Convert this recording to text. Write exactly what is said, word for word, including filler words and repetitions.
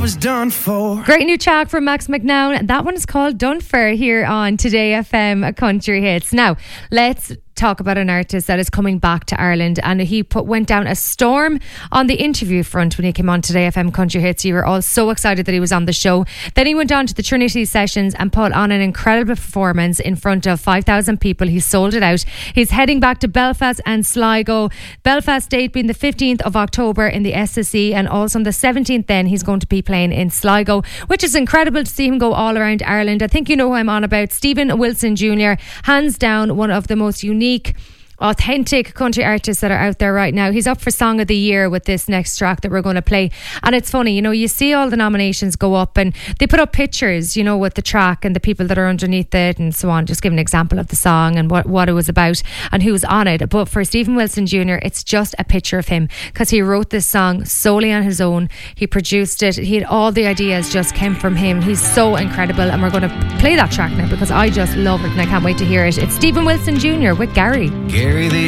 was done for. Great new track from Max McNown. That one is called Done For here on Today F M Country Hits. Now, let's talk about an artist that is coming back to Ireland, and he put went down a storm on the interview front when he came on Today F M Country Hits. You were all so excited that he was on the show. Then he went on to the Trinity Sessions and put on an incredible performance in front of five thousand people. He sold it out. He's heading back to Belfast and Sligo. Belfast date being the fifteenth of October in the S S E, and also on the seventeenth then he's going to be playing in Sligo, which is incredible to see him go all around Ireland. I think you know who I'm on about. Stephen Wilson Junior, hands down one of the most unique, authentic country artists that are out there right now. He's up for Song of the Year with this next track that we're going to play. And it's funny, you know, you see all the nominations go up and they put up pictures, you know, with the track and the people that are underneath it and so on. Just give an example of the song and what, what it was about and who's on it. But for Stephen Wilson Junior, it's just a picture of him, because he wrote this song solely on his own. He produced it. He had all the ideas just came from him. He's so incredible, and we're going to play that track now because I just love it and I can't wait to hear it. It's Stephen Wilson Junior with Gary. Gary the